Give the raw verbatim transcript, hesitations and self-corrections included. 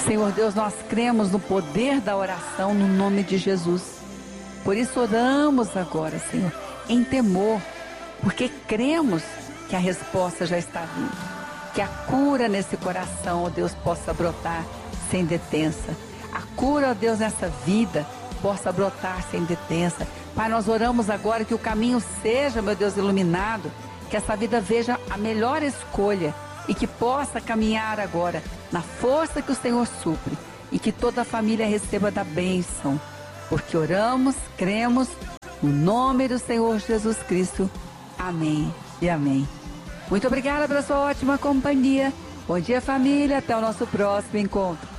Senhor Deus, nós cremos no poder da oração no nome de Jesus. Por isso oramos agora, Senhor, em temor, porque cremos que a resposta já está vindo. Que a cura nesse coração, ó Deus, possa brotar sem detença. A cura, ó Deus, nessa vida possa brotar sem detença. Pai, nós oramos agora que o caminho seja, meu Deus, iluminado, que essa vida veja a melhor escolha e que possa caminhar agora na força que o Senhor supre e que toda a família receba da bênção, porque oramos, cremos, no nome do Senhor Jesus Cristo. Amém e amém. Muito obrigada pela sua ótima companhia. Bom dia, família. Até o nosso próximo encontro.